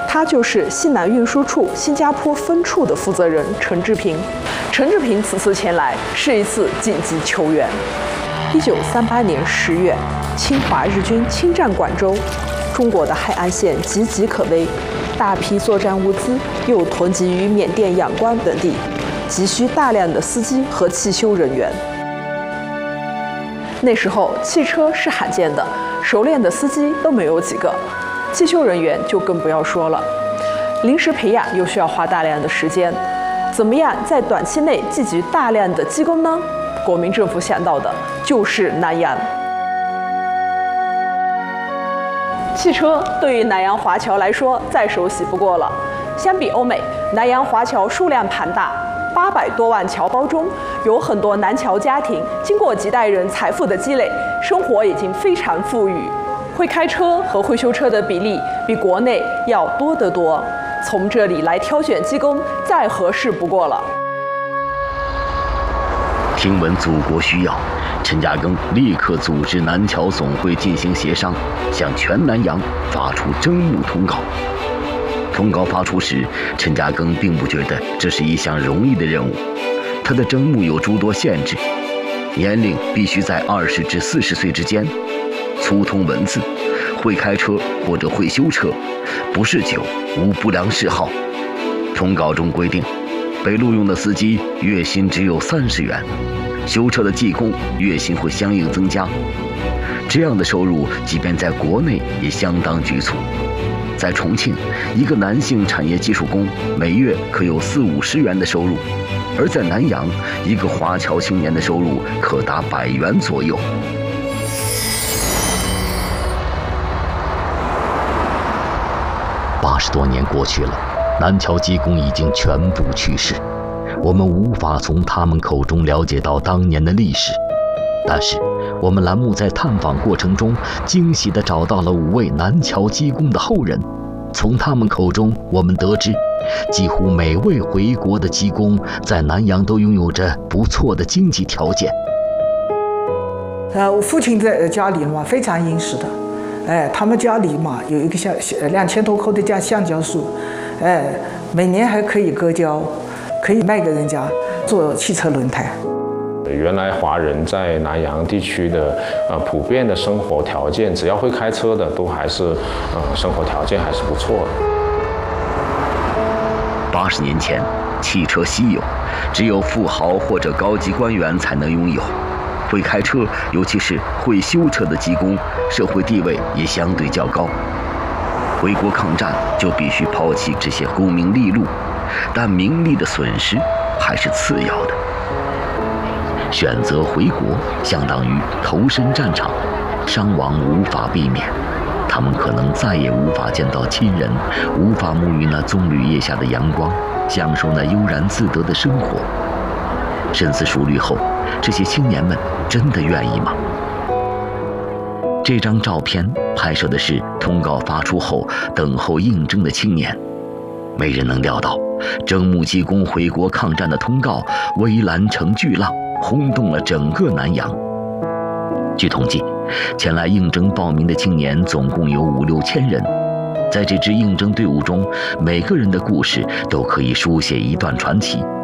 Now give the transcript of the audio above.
他就是西南运输处新加坡分处的负责人陈志平。陈志平此次前来是一次紧急求援。1938年10月，侵华日军侵占广州，中国的海岸线岌岌可危，大批作战物资又囤积于缅甸仰光等地，急需大量的司机和汽修人员。那时候汽车是罕见的，熟练的司机都没有几个，汽修人员就更不要说了。临时培养又需要花大量的时间，怎么样在短期内聚集大量的技工呢？国民政府想到的就是南洋。汽车对于南洋华侨来说再熟悉不过了。相比欧美，南洋华侨数量庞大，800多万侨胞中有很多南侨家庭经过几代人财富的积累，生活已经非常富裕，会开车和会修车的比例比国内要多得多。从这里来挑选技工再合适不过了。 听闻祖国需要，陈嘉庚立刻组织南侨总会进行协商，向全南洋发出征募通告。通告发出时，陈嘉庚并不觉得这是一项容易的任务。他的征募有诸多限制，年龄必须在20至40岁之间，粗通文字，会开车或者会修车，不嗜酒，无不良嗜好。通告中规定，被录用的司机月薪只有30元，修车的技工月薪会相应增加。这样的收入即便在国内也相当局促。在重庆，一个男性产业技术工每月可有40-50元的收入，而在南洋，一个华侨青年的收入可达100元左右。80多年过去了，南侨技工已经全部去世，我们无法从他们口中了解到当年的历史。但是我们栏目在探访过程中惊喜地找到了5位南侨技工的后人，从他们口中我们得知，几乎每位回国的技工在南洋都拥有着不错的经济条件。 我父亲在家里嘛非常殷实的，他们家里嘛有一个2000多棵的橡胶树，每年还可以割胶，可以卖给人家做汽车轮胎。 原来华人在南洋地区的普遍的生活条件，只要会开车的都还是生活条件还是不错的。 80年前，汽车稀有，只有富豪或者高级官员才能拥有。会开车，尤其是会修车的技工，社会地位也相对较高。回国抗战就必须抛弃这些功名利禄，但名利的损失还是次要的。选择回国相当于投身战场，伤亡无法避免，他们可能再也无法见到亲人，无法沐浴那棕榈叶下的阳光，享受那悠然自得的生活。深思熟虑后，这些青年们真的愿意吗？这张照片拍摄的是通告发出后等候应征的青年。没人能料到，征募技工回国抗战的通告微澜成巨浪，轰动了整个南洋。据统计，前来应征报名的青年总共有5-6千人。在这支应征队伍中，每个人的故事都可以书写一段传奇。